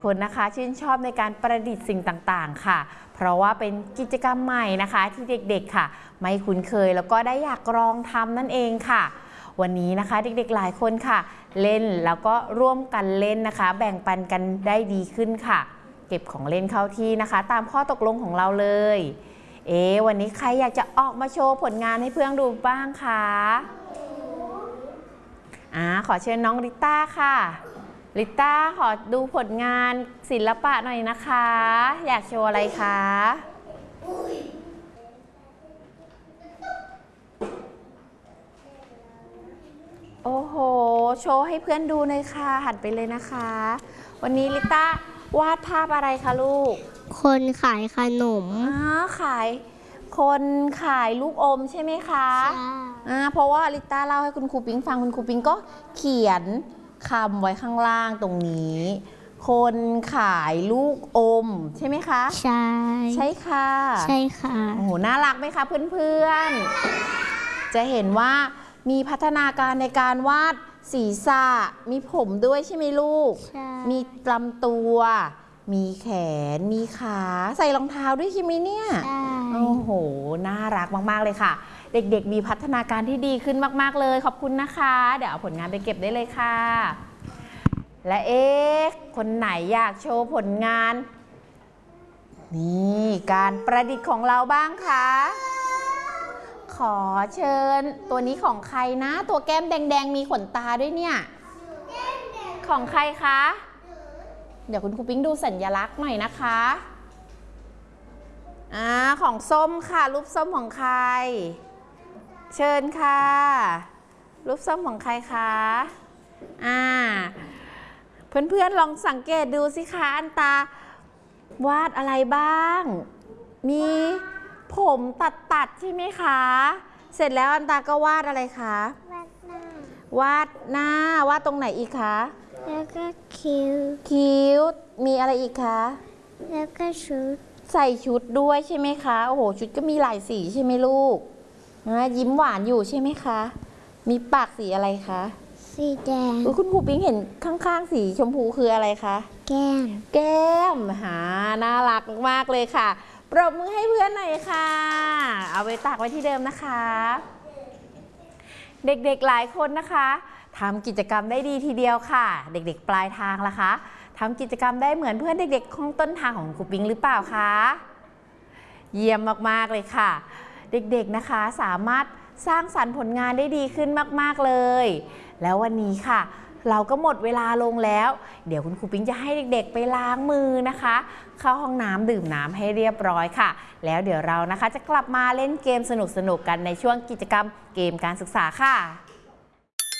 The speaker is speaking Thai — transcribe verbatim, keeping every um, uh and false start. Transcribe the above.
คนนะคะชื่นชอบในการประดิษฐ์สิ่งต่างๆค่ะเพราะว่าเป็นกิจกรรมใหม่นะคะที่เด็กๆค่ะไม่คุ้นเคยแล้วก็ได้อยากลองทำนั่นเองค่ะวันนี้นะคะเด็กๆหลายคนค่ะเล่นแล้วก็ร่วมกันเล่นนะคะแบ่งปันกันได้ดีขึ้นค่ะเก็บของเล่นเข้าที่นะคะตามข้อตกลงของเราเลยเอ๊ะวันนี้ใครอยากจะออกมาโชว์ผลงานให้เพื่อนดูบ้างคะอ่าขอเชิญน้องริต้าค่ะลิต้าขอดูผลงานศิลปะหน่อยนะคะอยากโชว์อะไรคะโอ้โหโชว์ให้เพื่อนดูเลยค่ะหันไปเลยนะคะวันนี้ลิต้าวาดภาพอะไรคะลูกคนขายขนมอ๋อขายคนขายลูกอมใช่ไหมคะใช่อ่าเพราะว่าลิต้าเล่าให้คุณครูปิ๊งฟังคุณครูปิ๊งก็เขียนคำไว้ข้างล่างตรงนี้คนขายลูกอมใช่ไหมคะใช่ใช่ค่ะใช่ค่ะโอ้โหน่ารักไหมคะเพื่อนๆจะเห็นว่ามีพัฒนาการในการวาดศีรษะมีผมด้วยใช่ไหมลูกมีลำตัวมีแขนมีขาใส่รองเท้าด้วยใช่ไหมเนี่ยโอ้โหน่ารักมากๆเลยค่ะเด็กๆมีพัฒนาการที่ดีขึ้นมากๆเลยขอบคุณนะคะเดี๋ยวเอาผลงานไปเก็บได้เลยค่ะและเอ๊ะคนไหนอยากโชว์ผลงานนี่การประดิษฐ์ของเราบ้างคะขอเชิญตัวนี้ของใครนะตัวแก้มแดงๆมีขนตาด้วยเนี่ยของใครคะเดี๋ยวคุณครูปิ๊งดูสัญลักษณ์หน่อยนะคะอ่าของส้มค่ะรูปส้มของใครเชิญค่ะรูปส้มของใครคะอ่าเพื่อนๆลองสังเกตดูสิคะอันตาวาดอะไรบ้างมีผมตัดตัดใช่ไหมคะเสร็จแล้วอันตาก็วาดอะไรคะวาดหน้าวาดตรงไหนอีกคะแล้วก็คิ้วคิ้วมีอะไรอีกคะแล้วก็ชุดใส่ชุดด้วยใช่ไหมคะโอ้โหชุดก็มีหลายสีใช่ไหมลูกนะยิ้มหวานอยู่ใช่ไหมคะมีปากสีอะไรคะสีแดงคุณครูปิ๊งเห็นข้างๆสีชมพูคืออะไรคะแก้มแก้มหาน่ารักมากเลยค่ะปรบมือให้เพื่อนหน่อยค่ะเอาไปตากไว้ที่เดิมนะคะเด็กๆหลายคนนะคะทำกิจกรรมได้ดีทีเดียวค่ะเด็กๆปลายทางล่ะคะทำกิจกรรมได้เหมือนเพื่อนเด็กๆของต้นทางของครูปิ๊งหรือเปล่าคะเยี่ยมมากๆเลยค่ะเด็กๆนะคะสามารถสร้างสรรค์ผลงานได้ดีขึ้นมากๆเลยแล้ววันนี้ค่ะเราก็หมดเวลาลงแล้วเดี๋ยวคุณครูปิ๊งจะให้เด็กๆไปล้างมือนะคะเข้าห้องน้ำดื่มน้ำให้เรียบร้อยค่ะแล้วเดี๋ยวเรานะคะจะกลับมาเล่นเกมสนุกๆกันในช่วงกิจกรรมเกมการศึกษาค่ะ